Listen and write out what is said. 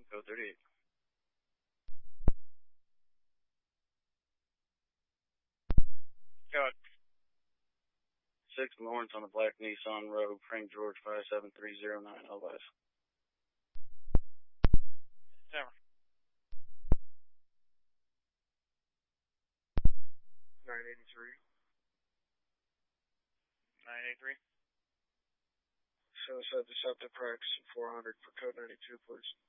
Code 38. Go ahead. 6 Lawrence on the black Nissan Rogue, Frank George 57309, otherwise. 7. 983. 983. Suicide Deceptive practice 400 for code 92, please.